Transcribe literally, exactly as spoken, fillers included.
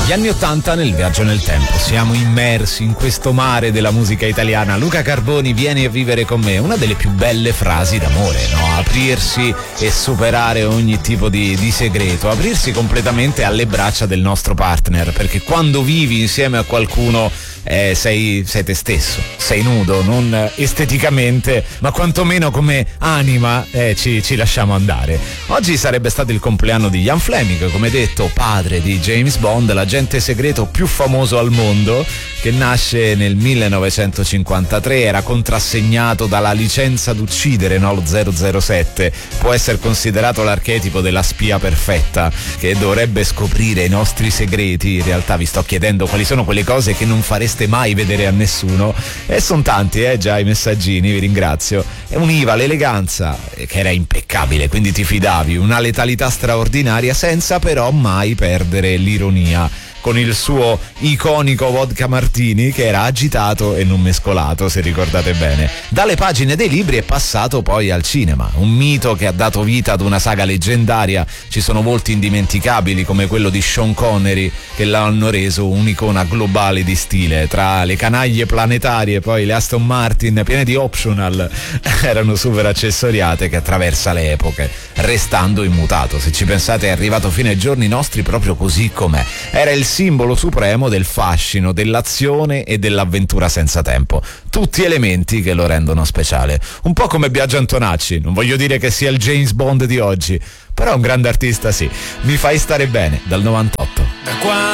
Gli anni Ottanta nel viaggio nel tempo, siamo immersi in questo mare della musica italiana. Luca Carboni, vieni a vivere con me, una delle più belle frasi d'amore, no? Aprirsi e superare ogni tipo di, di segreto, aprirsi completamente alle braccia del nostro partner, perché quando vivi insieme a qualcuno eh, sei, sei te stesso, sei nudo, non esteticamente, ma quantomeno come anima eh, ci, ci lasciamo andare. Oggi sarebbe stato il compleanno di Ian Fleming, come detto, padre di James Bond, l'agente segreto più famoso al mondo, che nasce nel millenovecentocinquantatré, era contrassegnato dalla licenza d'uccidere, no? Lo zero zero sette può essere considerato l'archetipo della spia perfetta che dovrebbe scoprire i nostri segreti. In realtà vi sto chiedendo quali sono quelle cose che non fareste mai vedere a nessuno, e sono tanti eh già i messaggini, vi ringrazio. E univa l'eleganza, che era impeccabile, quindi ti fidavi, una letalità straordinaria senza però mai perdere l'ironia, con il suo iconico vodka martini che era agitato e non mescolato, se ricordate bene. Dalle pagine dei libri è passato poi al cinema, un mito che ha dato vita ad una saga leggendaria. Ci sono volti indimenticabili come quello di Sean Connery che l'hanno reso un'icona globale di stile. Tra le canaglie planetarie, poi le Aston Martin piene di optional erano super accessoriate, che attraversa le epoche restando immutato. Se ci pensate è arrivato fino ai giorni nostri proprio così com'è. Era il simbolo supremo del fascino, dell'azione e dell'avventura senza tempo, tutti elementi che lo rendono speciale. Un po' come Biagio Antonacci, non voglio dire che sia il James Bond di oggi, però è un grande artista, sì. Mi fai stare bene, dal novantotto. Da qua